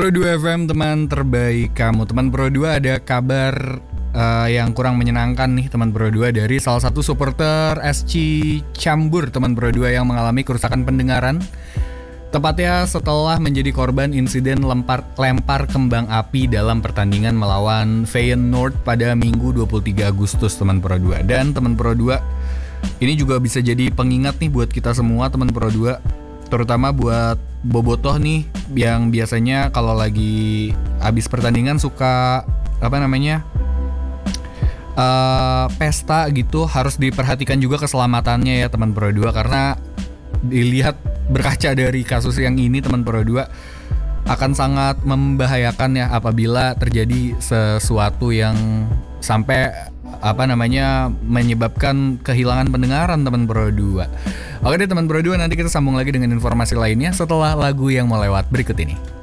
Pro 2 FM, teman terbaik kamu. Teman Pro 2, ada kabar yang kurang menyenangkan nih teman Pro 2 dari salah satu supporter SC Cambur teman Pro 2 yang mengalami kerusakan pendengaran. Tepatnya setelah menjadi korban insiden lempar kembang api dalam pertandingan melawan Feyenoord pada Minggu 23 Agustus teman Pro 2. Dan teman Pro 2, ini juga bisa jadi pengingat nih buat kita semua teman Pro 2, terutama buat bobotoh nih yang biasanya kalau lagi habis pertandingan suka pesta gitu. Harus diperhatikan juga keselamatannya ya teman Pro 2, karena dilihat berkaca dari kasus yang ini teman Pro 2 akan sangat membahayakan ya apabila terjadi sesuatu yang sampai menyebabkan kehilangan pendengaran teman Pro 2. Oke deh teman Pro 2, nanti kita sambung lagi dengan informasi lainnya setelah lagu yang mau lewat berikut ini.